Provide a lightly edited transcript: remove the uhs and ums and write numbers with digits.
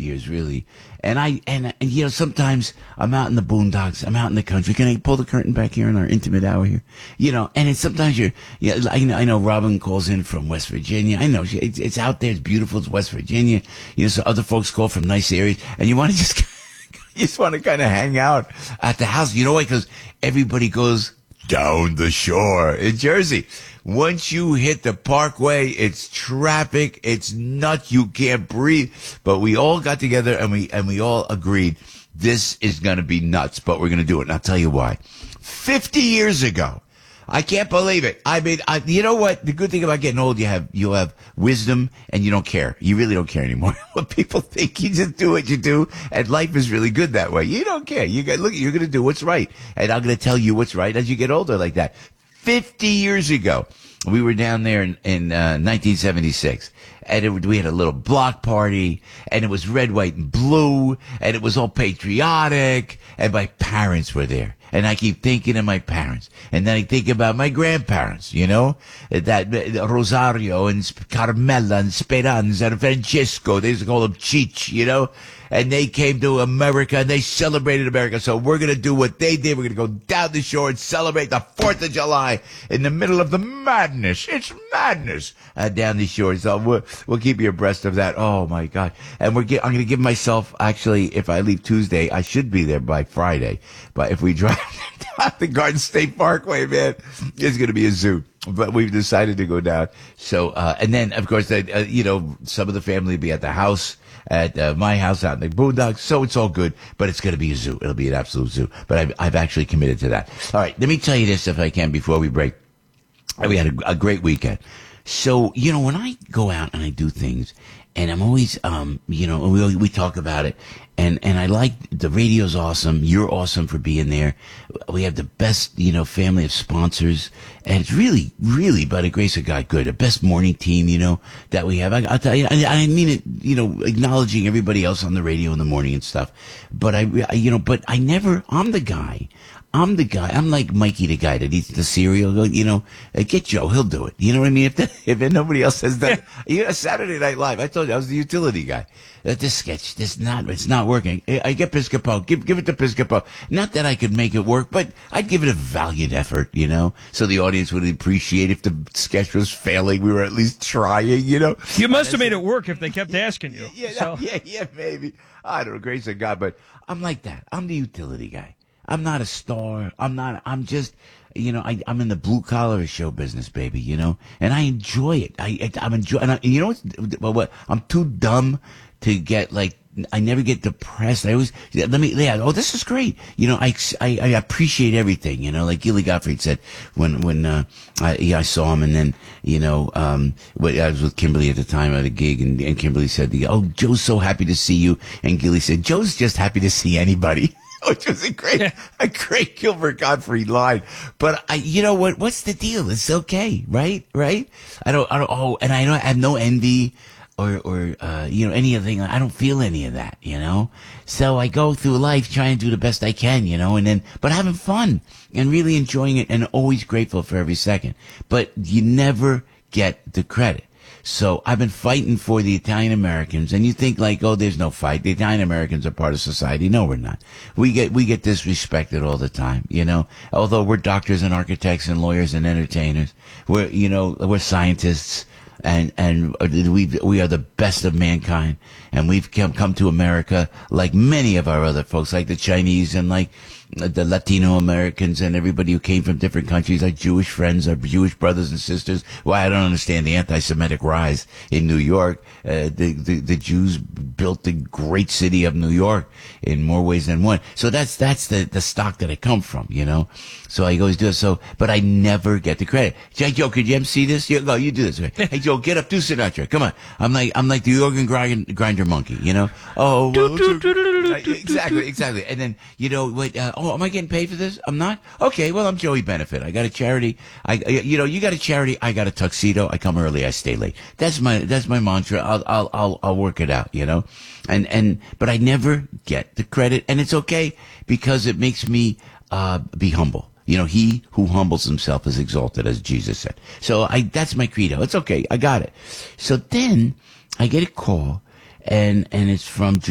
years, really. And sometimes I'm out in the boondocks, I'm out in the country. Can I pull the curtain back here in our intimate hour here? And it's sometimes I know Robin calls in from West Virginia. I know it's out there. It's beautiful. It's West Virginia. So other folks call from nice areas, and you want to just want to kind of hang out at the house. You know why? Because everybody goes down the shore in Jersey. Once you hit the Parkway, it's traffic. It's nuts. You can't breathe. But we all got together and we all agreed this is going to be nuts, but we're going to do it. And I'll tell you why. 50 years ago, I can't believe it. I mean, you know what? The good thing about getting old, you'll have wisdom and you don't care. You really don't care anymore. What people think, you just do what you do, and life is really good that way. You don't care. You're going to do what's right, and I'm going to tell you what's right as you get older like that. 50 years ago, we were down there in 1976, and we had a little block party, and it was red, white, and blue, and it was all patriotic, and my parents were there. And I keep thinking of my parents. And then I think about my grandparents, that Rosario and Carmela and Speranza and Francisco. They used to call them Cheech, And they came to America and they celebrated America. So we're going to do what they did. We're going to go down the shore and celebrate the 4th of July in the middle of the madness. It's madness down the shore. So we'll keep you abreast of that. Oh, my God. And I'm going to give myself, actually, if I leave Tuesday, I should be there by Friday. But if we drive down the Garden State Parkway, man, it's going to be a zoo. But we've decided to go down. So, and then, of course, some of the family will be at the house, at my house out in the boondocks. So it's all good, but it's going to be a zoo. It'll be an absolute zoo. But I've actually committed to that. All right. Let me tell you this, if I can, before we break. We had a great weekend. So, when I go out and I do things, and I'm always, we talk about it, and I like, the radio's awesome. You're awesome for being there. We have the best, family of sponsors, and it's really, really, by the grace of God, good. The best morning team, that we have. I'll tell you, I mean it, acknowledging everybody else on the radio in the morning and stuff. But I'm the guy. I'm like Mikey, the guy that eats the cereal. Get Joe, he'll do it. You know what I mean? If nobody else has done it. Saturday Night Live, I told you I was the utility guy. This sketch, it's not working. I get Piscopo. Give it to Piscopo. Not that I could make it work, but I'd give it a valiant effort, so the audience would appreciate if the sketch was failing. We were at least trying, You must have made it work if they kept asking you. Yeah, maybe. I don't know, grace of God, but I'm like that. I'm the utility guy. I'm not a star. I'm just, I'm in the blue collar show business, baby, and I enjoy it. I'm enjoying, and what? I'm too dumb to get I never get depressed. This is great. I appreciate everything, like Gilly Gottfried said when I saw him, and then, I was with Kimberly at the time at a gig, and Kimberly said, Joe's so happy to see you. And Gilly said, Joe's just happy to see anybody. Which was a great Gilbert Gottfried line. But what's the deal? It's okay, right? I have no envy or anything. I don't feel any of that, So I go through life trying to do the best I can, but having fun and really enjoying it and always grateful for every second. But you never get the credit. So I've been fighting for the Italian Americans, and you think there's no fight. The Italian Americans are part of society. No, we're not. We get disrespected all the time, although we're doctors and architects and lawyers and entertainers. We're scientists, and we are the best of mankind, and we've come to America like many of our other folks, like the Chinese and like the Latino Americans and everybody who came from different countries, our Jewish friends, our Jewish brothers and sisters. Why I don't understand the anti-Semitic rise in New York. The Jews built the great city of New York in more ways than one. So that's the stock that I come from, So I always do it. So, but I never get the credit. Hey, Joe, could you MC this? You do this. Hey, Joe, get up, do Sinatra. Come on. I'm like the organ grinder monkey, Oh, well, exactly. And then, am I getting paid for this? I'm not? Okay, well, I'm Joey Benefit. I got a charity. You got a charity. I got a tuxedo. I come early. I stay late. That's my mantra. I'll work it out, but I never get the credit, and it's okay because it makes me, be humble. He who humbles himself is exalted, as Jesus said. So that's my credo. It's okay. I got it. So then I get a call, and it's from